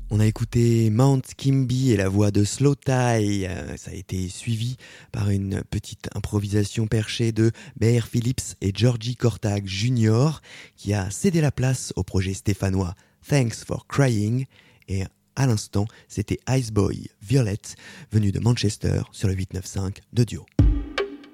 On a écouté Mount Kimby et la voix de Slow Tie. Ça a été suivi par une petite improvisation perchée de Bear Phillips et Georgie Cortag Jr. qui a cédé la place au projet stéphanois Thanks for Crying. Et à l'instant, c'était Iceboy Violet, venu de Manchester sur le 895 de Duo.